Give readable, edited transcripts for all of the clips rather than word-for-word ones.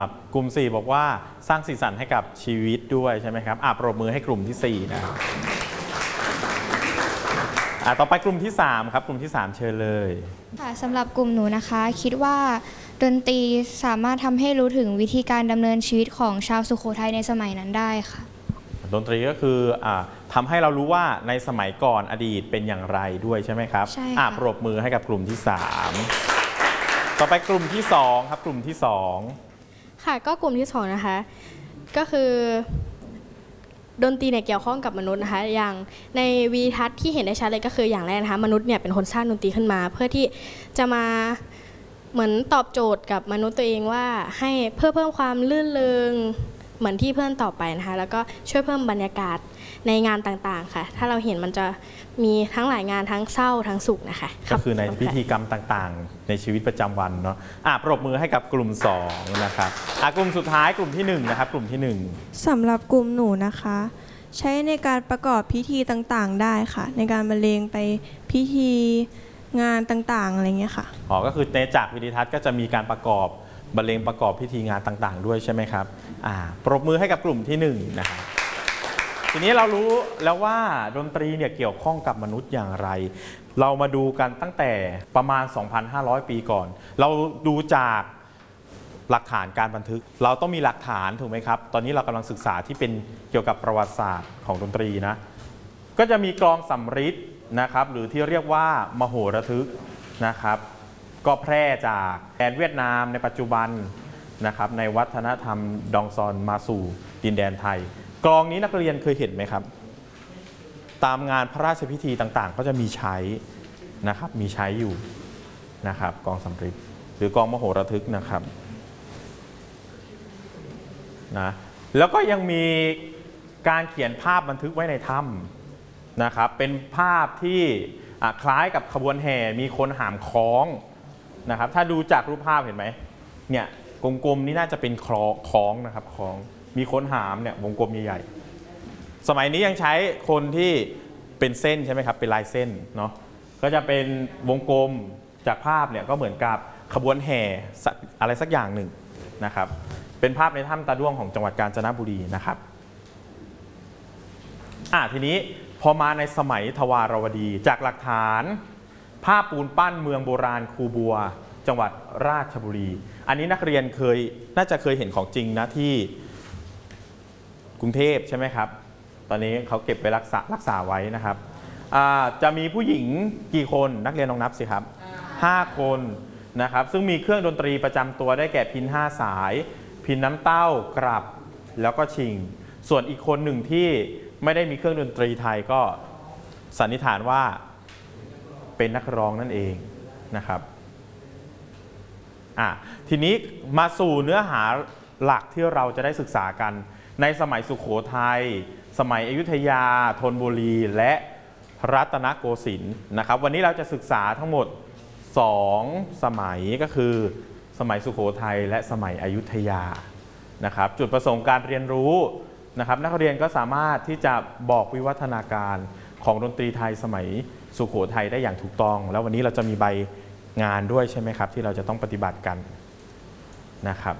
กลุ่ม 4 บอกว่าสร้างสีสันให้กับชีวิตด้วยใช่ไหมครับปรบมือให้กลุ่มที่ 4 นะครับต่อไปกลุ่มที่ 3 ครับกลุ่มที่ 3 เชิญเลยค่ะสำหรับกลุ่มหนูนะคะคิดว่าดนตรีสามารถทำให้รู้ถึงวิธีการดำเนินชีวิตของชาวสุโขทัยในสมัยนั้นได้ค่ะดนตรีก็คือทำให้เรารู้ว่าในสมัยก่อนอดีตเป็นอย่างไรด้วยใช่ไหมครับใช่ค่ะปรบมือให้กับกลุ่มที่ 3 ต่อไปกลุ่มที่ 2 ครับกลุ่มที่ 2 ค่ะก็กลุ่มที่2นะคะก็คือดนตรีเนี่ยเกี่ยวข้องกับมนุษย์นะคะอย่างในวีทัศน์ที่เห็นได้ชัดเลยก็คืออย่างแรกนะคะมนุษย์เนี่ยเป็นคนสร้างดนตรีขึ้นมาเพื่อที่จะมาเหมือนตอบโจทย์กับมนุษย์ตัวเองว่าให้เพื่อเพิ่มความลื่นเริงเหมือนที่เพื่อนต่อไปนะคะแล้วก็ช่วยเพิ่มบรรยากาศในงานต่างๆค่ะถ้าเราเห็นมันจะมีทั้งหลายงานทั้งเศร้าทั้งสุขนะคะก็คือในพิธีกรรมต่างๆในชีวิตประจำวันเนาะปรบมือให้กับกลุ่ม2นะครับกลุ่มสุดท้ายกลุ่มที่1นะครับกลุ่มที่1 สำหรับกลุ่มหนูนะคะใช้ในการประกอบพิธีต่างๆได้ค่ะในการบรรเลงไปพิธีงานต่างๆอะไรเงี้ยค่ะก็คือในจากวิดีทัศน์ก็จะมีการประกอบบรรเลงประกอบพิธีงานต่างๆด้วยใช่ไหมครับปรบมือให้กับกลุ่มที่1นะครับทีนี้เรารู้แล้วว่าดนตรีเนี่ยเกี่ยวข้องกับมนุษย์อย่างไรเรามาดูกันตั้งแต่ประมาณ 2,500 ปีก่อนเราดูจากหลักฐานการบันทึกเราต้องมีหลักฐานถูกไหมครับตอนนี้เรากำลังศึกษาที่เป็นเกี่ยวกับประวัติศาสตร์ของดนตรีนะก็จะมีกลองสำริดนะครับหรือที่เรียกว่ามโหระทึกนะครับก็แพร่จากแดนเวียดนามในปัจจุบันนะครับในวัฒนธรรมดองซอนมาสู่ดินแดนไทยกลองนี้นักเรียนเคยเห็นไหมครับตามงานพระราชพิธีต่างๆก็จะมีใช้นะครับมีใช้อยู่นะครับกลองสำริดหรือกลองมโหระทึกนะครับนะแล้วก็ยังมีการเขียนภาพบันทึกไว้ในถ้ำนะครับเป็นภาพที่คล้ายกับขบวนแห่มีคนหามคล้องนะครับถ้าดูจากรูปภาพเห็นไหมเนี่ยกลมๆนี่น่าจะเป็นคล้องนะครับคล้องมีคนหามเนี่ยวงกลมใหญ่ๆสมัยนี้ยังใช้คนที่เป็นเส้นใช่ไหมครับเป็นลายเส้นเนาะก็จะเป็นวงกลมจากภาพเนี่ยก็เหมือนกับขบวนแห่อะไรสักอย่างหนึ่งนะครับเป็นภาพในถ้ำตาด้วงของจังหวัดกาญจนบุรีนะครับทีนี้พอมาในสมัยทวารวดีจากหลักฐานภาพปูนปั้นเมืองโบราณคูบัวจังหวัดราชบุรีอันนี้นักเรียนน่าจะเคยเห็นของจริงนะที่กรุงเทพใช่ไหมครับตอนนี้เขาเก็บไปรักษาไว้นะครับจะมีผู้หญิงกี่คนนักเรียนลองนับสิครับ5 คนนะครับซึ่งมีเครื่องดนตรีประจำตัวได้แก่พิณ5 สายพิณน้ำเต้ากลับแล้วก็ชิงส่วนอีกคนหนึ่งที่ไม่ได้มีเครื่องดนตรีไทยก็สันนิษฐานว่าเป็นนักร้องนั่นเองนะครับทีนี้มาสู่เนื้อหาหลักที่เราจะได้ศึกษากันในสมัยสุโขทัยสมัยอยุธยาธนบุรีและรัตนโกสินทร์นะครับวันนี้เราจะศึกษาทั้งหมด2 สมัยก็คือสมัยสุโขทัยและสมัยอยุธยานะครับจุดประสงค์การเรียนรู้นะครับนักเรียนก็สามารถที่จะบอกวิวัฒนาการของดนตรีไทยสมัยสุโขทัยได้อย่างถูกต้องแล้ววันนี้เราจะมีใบงานด้วยใช่ไหมครับที่เราจะต้องปฏิบัติกันนะครับ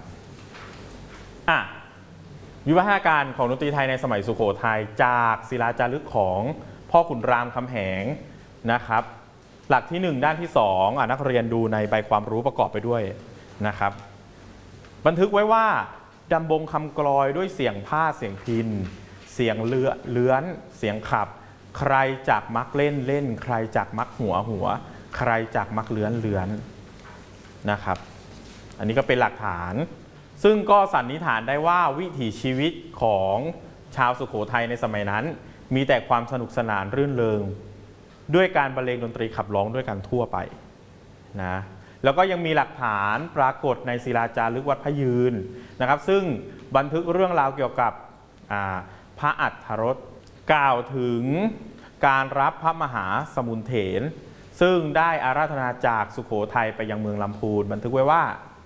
วิวัฒนาการของดนตรีไทยในสมัยสุโขทัยจากศิลาจารึกของพ่อขุนรามคำแหงนะครับหลักที่1ด้านที่2นักเรียนดูในใบความรู้ประกอบไปด้วยนะครับบันทึกไว้ว่าดำบงคำกลอยด้วยเสียงผ้าเสียงพินเสียงเลื้อนเสียงขับใครจากมักเล่นใครจากมักหัวใครจากมักเลื้อนนะครับอันนี้ก็เป็นหลักฐานซึ่งก็สันนิษฐานได้ว่าวิถีชีวิตของชาวสุโขทัยในสมัยนั้นมีแต่ความสนุกสนานรื่นเริงด้วยการบรรเลงดนตรีขับร้องด้วยกันทั่วไปนะแล้วก็ยังมีหลักฐานปรากฏในศิลาจารึกวัดพระยืนนะครับซึ่งบันทึกเรื่องราวเกี่ยวกับพระอัฏฐรสกล่าวถึงการรับพระมหาสมุนเถรซึ่งได้อาราธนาจากสุโขทัยไปยังเมืองลำพูนบันทึกไว้ว่า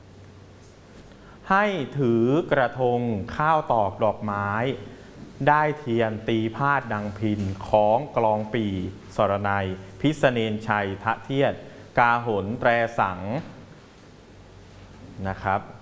ให้ถือกระทงข้าวตอกดอกไม้ได้เทียนตีพาดดังพินคล้องกลองปีสรนัยพิษเนนชัยทะเทียดกาหนแตรสังนะครับ